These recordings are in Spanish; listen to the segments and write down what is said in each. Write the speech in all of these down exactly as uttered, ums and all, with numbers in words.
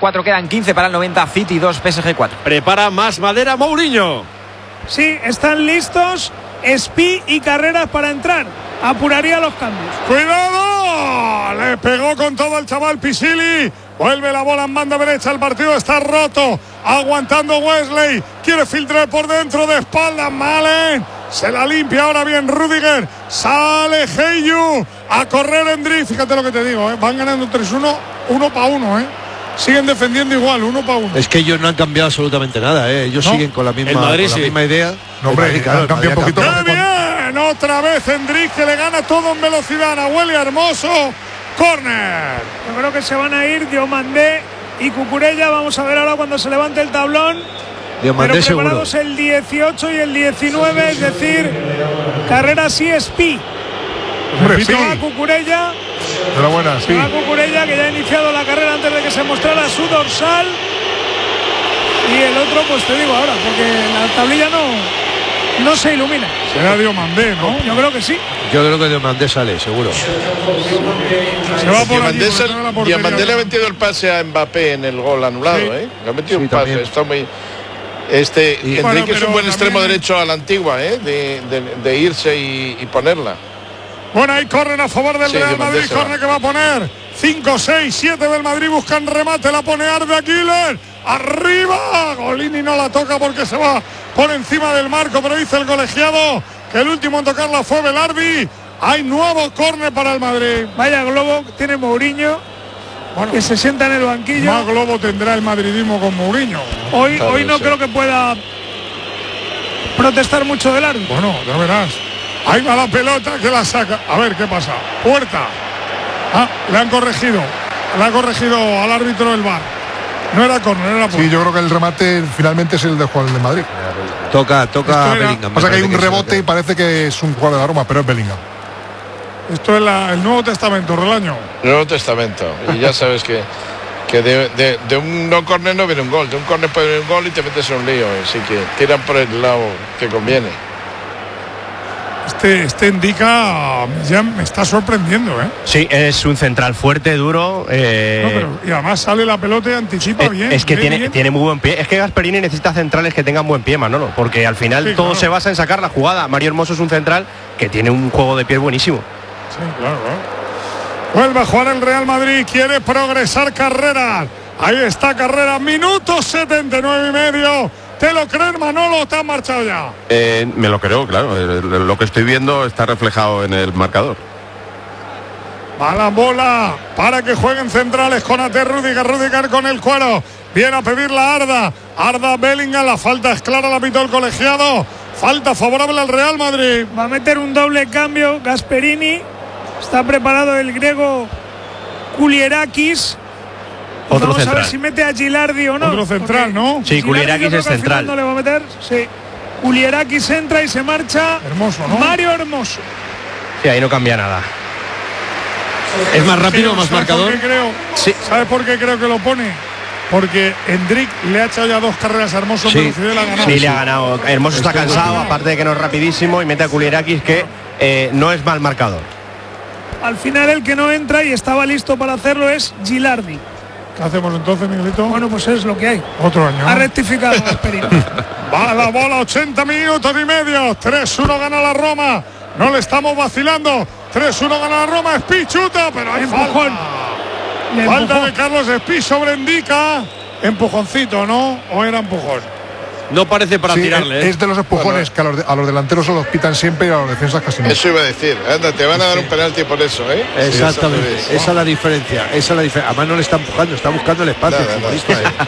cuatro, quedan quince para el noventa. City dos, P S G cuatro. Prepara más madera Mourinho. Sí, están listos Spi y Carreras para entrar. Apuraría los cambios. ¡Cuidado! Le pegó con todo el chaval Pisili. Vuelve la bola en banda derecha. El partido está roto. Aguantando Wesley. Quiere filtrar por dentro de espaldas. Malen. Se la limpia ahora bien Rudiger. Sale Heyu. A correr Endrick. Fíjate lo que te digo, ¿eh? Van ganando tres uno. Uno para uno, ¿eh? Siguen defendiendo igual, uno para uno. Es que ellos no han cambiado absolutamente nada, ¿eh? Ellos ¿no? siguen con la misma, el Madrid, con la sí. misma idea. No, hombre, Madrid, claro, han cambiado un poquito. ¡Qué bien! Otra vez Endrick, que le gana todo en velocidad. Nahuel Hermoso. Córner. Yo creo que se van a ir Diomandé y Cucurella. Vamos a ver ahora cuando se levante el tablón. Diomandé Pero preparados seguro. El dieciocho y el diecinueve, es decir, Carreras y Spi. Hombre, se sí. va Cucurella. Enhorabuena, sí. Se va Cucurella, que ya ha iniciado la carrera antes de que se mostrara su dorsal. Y el otro, pues te digo ahora, porque la tablilla no, no se ilumina. Será Diomandé, ¿no? Yo creo que sí. Yo creo que Diomandé sale, seguro. Se va por allí, por toda la portería. Diomandé le ha metido el pase a Mbappé en el gol anulado, sí. ¿eh? Le ha metido Sí, un pase, también. está muy... Este, Y- Enrique Bueno, es un pero buen extremo también- derecho a la antigua, ¿eh? De, de, de irse y, y ponerla. Bueno, hay córner a favor del Sí, Real Diomandé Madrid. se va. Córner que va a poner cinco, seis, siete del Madrid. Buscan remate. La pone Arda Güler. Arriba. Golini no la toca porque se va por encima del marco. Pero dice el colegiado que el último en tocarla fue Velardi. Hay nuevo córner para el Madrid. Vaya globo tiene Mourinho, Bueno, que se sienta en el banquillo. más globo tendrá el madridismo con Mourinho. Hoy, Claro, hoy no sí. creo que pueda protestar mucho del árbitro. Bueno, ya verás. Ahí va la pelota que la saca. A ver qué pasa. Puerta. Ah, le han corregido. Le ha corregido al árbitro el V A R. No era córner, era puerta. Sí, yo creo que el remate finalmente es el de Juan de Madrid. Toca, toca Esto era- Bellingham. me Pasa que hay parece un es el rebote que- y parece que es un jugador de la Roma, pero es Bellingham. Esto es la- el Nuevo Testamento, Relaño. Nuevo Testamento. Y ya sabes que, que de, de, de un no córner no viene un gol. De un córner puede venir un gol y te metes en un lío. Así que tiran por el lado que conviene. Este, este indica, ya me está sorprendiendo, ¿eh? Sí, es un central fuerte, duro. eh, No, pero, y además sale la pelota y anticipa es, bien. es que ve tiene, bien. tiene muy buen pie. Es que Gasperini necesita centrales que tengan buen pie, Manolo, porque al final Sí, todo claro. se basa en sacar la jugada. Mario Hermoso es un central que tiene un juego de pie buenísimo. Sí, claro, claro. Vuelve a jugar el Real Madrid, quiere progresar Carreras. Ahí está Carreras, minuto setenta y nueve y medio. ¿Te lo crees, Manolo? ¿Te has marchado ya? Eh, me lo creo, claro. Eh, Lo que estoy viendo está reflejado en el marcador. Va la bola para que jueguen centrales con Ate Rudiger, Rudiger con el cuero. Viene a pedir la Arda. Arda Bellingham, la falta es clara, la pitó el colegiado. Falta favorable al Real Madrid. Va a meter un doble cambio Gasperini. Está preparado el griego Kulierakis. Otro Vamos central. a ver si mete a Gilardi o no. Otro central, porque ¿no? Sí, Gilardi Kulierakis yo creo es que al final central. No le va a meter. Sí. Kulierakis entra y se marcha. Hermoso, ¿no? Mario Hermoso. Sí, ahí no cambia nada. ¿Es más rápido, Pero, más ¿sabes marcador? por qué creo? Sí. ¿Sabes por qué creo que lo pone? Porque Endrick le ha echado ya dos carreras a Hermoso en Sí. velocidad y la ha ganado. Sí, le ha ganado. Hermoso está cansado, aparte de que no es rapidísimo, y mete a Kulierakis, que eh, no es mal marcador. Al final el que no entra y estaba listo para hacerlo es Gilardi. ¿Qué hacemos entonces, Miguelito? Bueno, pues es lo que hay. Otro año. Ha rectificado Gasperini. Va la bola, ochenta minutos y medio. tres uno gana la Roma. No le estamos vacilando. tres uno gana la Roma. Espi chuta, pero hay Empujón. falta. Le Falta empujó. de Carlos Espi sobre Indica. Empujoncito, ¿no? ¿O era empujón? No parece para Sí, tirarle. es, ¿eh? es de los empujones que a los, de- a los delanteros se los pitan siempre y a los defensas casi no. Eso iba a decir. Anda, te van a dar un penalti por eso, ¿eh? Exactamente, Sí, esa es la diferencia, esa es la diferencia. Además no le está empujando, está buscando el espacio. Nada, el nada. futbolista, eh.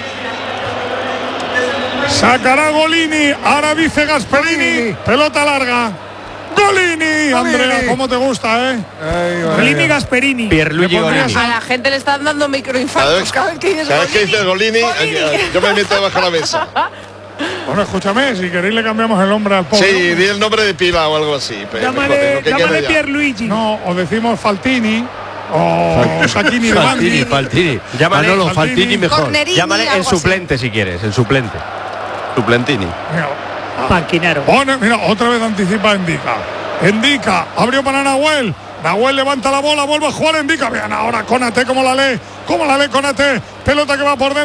Sacará Golini. Ahora dice Gasperini. Pelota larga. Golini. Andrea, ¿cómo te gusta, eh? Golini Gasperini. Pierluigi ¿Le pondrías Golini. A la gente le están dando microinfartos cada vez que dices ¿Sabes qué dice Golini? Golini. Yo me meto debajo de la mesa. Bueno, escúchame, si queréis le cambiamos el nombre al pobre. Sí, di el nombre de pila o algo así. pero Llámale, lo que llámale quede ya. Pierluigi. No, o decimos Faltini. O Sacchini de Faltini, Bandi. Faltini. Llámale- Manolo, Faltini. Faltini mejor. Cornerini, Llámale el algo así. suplente si quieres, el suplente. Suplentini. Mira, Panquinaro. Pone, mira, otra vez anticipa Indica. Indica, abrió para Nahuel. Nahuel levanta la bola, vuelve a jugar Indica. Vean ahora Konate, como la lee, como la lee Konate. Pelota que va por dentro.